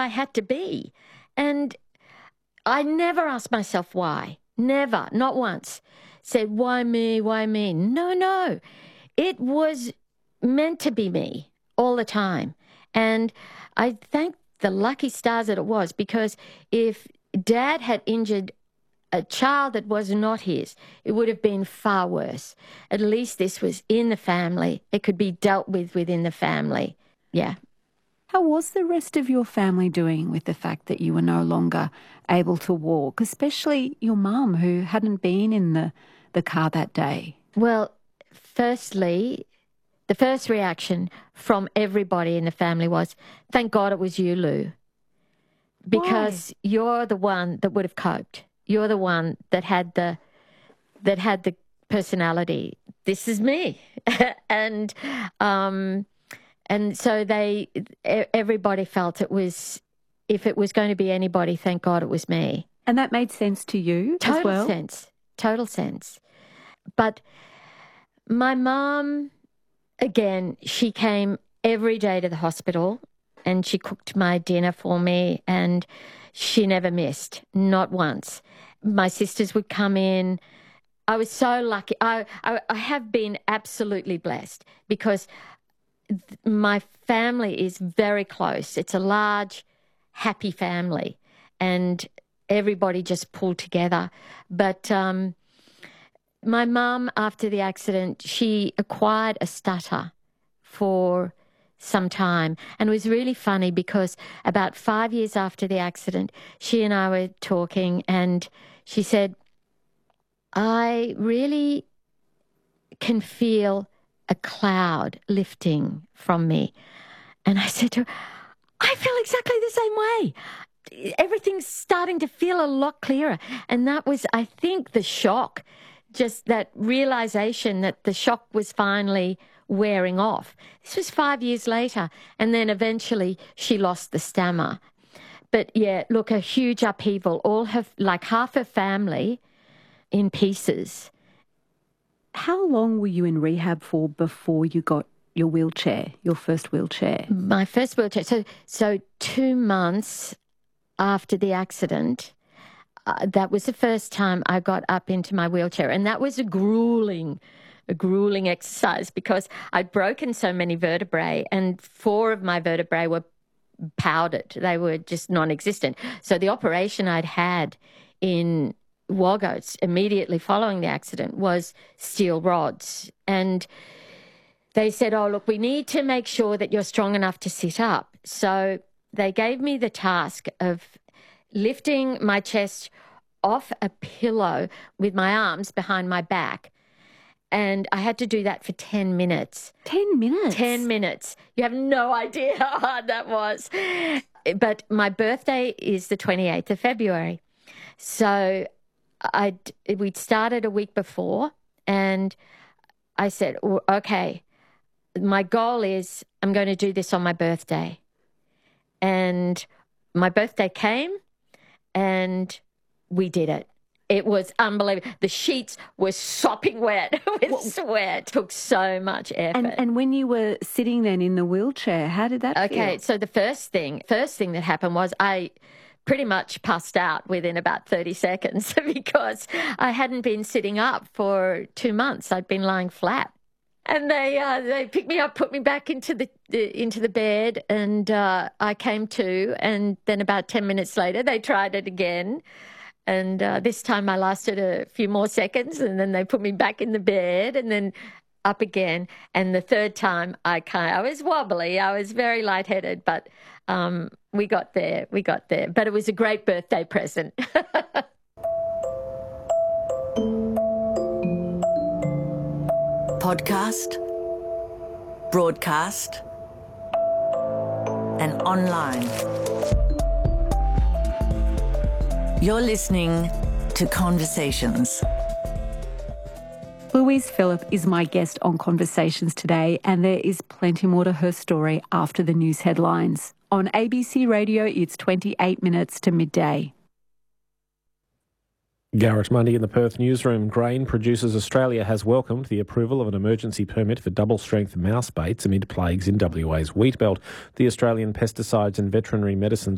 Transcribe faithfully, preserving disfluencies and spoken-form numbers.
I had to be. And I never asked myself why. Never, not once. Said, why me, why me? No, no. It was meant to be me all the time. And I thank the lucky stars that it was, because if Dad had injured a child that was not his, it would have been far worse. At least this was in the family. It could be dealt with within the family. Yeah. How was the rest of your family doing with the fact that you were no longer able to walk, especially your mum, who hadn't been in the, the car that day? Well, firstly, the first reaction from everybody in the family was, thank God it was you, Lou, because Why? You're the one that would have coped. You're the one that had the that had the personality. This is me. and um And so they, everybody felt it was, if it was going to be anybody, thank God it was me. And that made sense to you Total as well? Total sense. Total sense. But my mum, again, she came every day to the hospital and she cooked my dinner for me and she never missed, not once. My sisters would come in. I was so lucky. I, I, I have been absolutely blessed because my family is very close. It's a large, happy family, and everybody just pulled together. But um, my mum, after the accident, she acquired a stutter for some time. And it was really funny because about five years after the accident, she and I were talking and she said, I really can feel a cloud lifting from me. And I said to her, I feel exactly the same way. Everything's starting to feel a lot clearer. And that was, I think, the shock, just that realization that the shock was finally wearing off. This was five years later. And then eventually she lost the stammer. But yeah, look, a huge upheaval. All her, like half her family in pieces. How long were you in rehab for before you got your wheelchair, your first wheelchair? My first wheelchair. So, so two months after the accident, uh, that was the first time I got up into my wheelchair. And that was a grueling, a grueling exercise because I'd broken so many vertebrae and four of my vertebrae were powdered. They were just non-existent. So the operation I'd had in Wagga immediately following the accident was steel rods. And they said, oh, look, we need to make sure that you're strong enough to sit up. So they gave me the task of lifting my chest off a pillow with my arms behind my back. And I had to do that for ten minutes. ten minutes? ten minutes. You have no idea how hard that was. But my birthday is the twenty-eighth of February. So I'd, we'd started a week before and I said, okay, my goal is I'm going to do this on my birthday. And my birthday came and we did it. It was unbelievable. The sheets were sopping wet with sweat. It took so much effort. And, and when you were sitting then in the wheelchair, how did that okay, feel? Okay, so the first thing, first thing that happened was I pretty much passed out within about thirty seconds because I hadn't been sitting up for two months. I'd been lying flat. And they uh, they picked me up, put me back into the, the into the bed, and uh, I came to. And then about ten minutes later, they tried it again. And uh, this time I lasted a few more seconds, and then they put me back in the bed and then up again. And the third time I kind of, I was wobbly. I was very lightheaded, but um, we got there. We got there. But it was a great birthday present. Podcast, broadcast, and online. You're listening to Conversations. Louise Phillip is my guest on Conversations today, and there is plenty more to her story after the news headlines. On A B C Radio, it's twenty-eight minutes to midday. Garrett Mundy in the Perth newsroom. Grain Producers Australia has welcomed the approval of an emergency permit for double-strength mouse baits amid plagues in W A's wheat belt. The Australian Pesticides and Veterinary Medicines